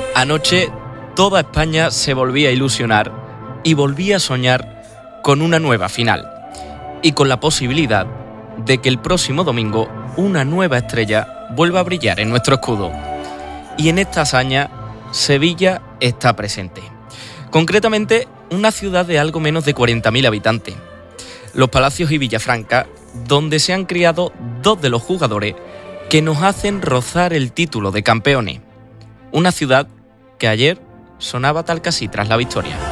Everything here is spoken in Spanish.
Anoche toda España se volvía a ilusionar y volvía a soñar con una nueva final y con la posibilidad de que el próximo domingo una nueva estrella vuelva a brillar en nuestro escudo. Y en esta hazaña Sevilla está presente. Concretamente, una ciudad de algo menos de 40.000 habitantes. Los Palacios y Villafranca, donde se han criado dos de los jugadores que nos hacen rozar el título de campeones. Una ciudad que ayer sonaba tal casi tras la victoria.